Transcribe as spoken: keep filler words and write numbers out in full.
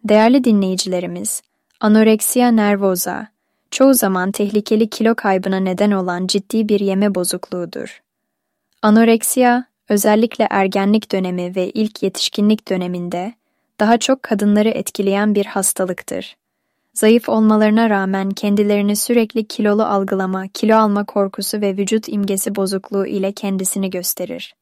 Değerli dinleyicilerimiz, anoreksiya nervoza, çoğu zaman tehlikeli kilo kaybına neden olan ciddi bir yeme bozukluğudur. Anoreksiya, özellikle ergenlik dönemi ve ilk yetişkinlik döneminde daha çok kadınları etkileyen bir hastalıktır. Zayıf olmalarına rağmen kendilerini sürekli kilolu algılama, kilo alma korkusu ve vücut imgesi bozukluğu ile kendisini gösterir.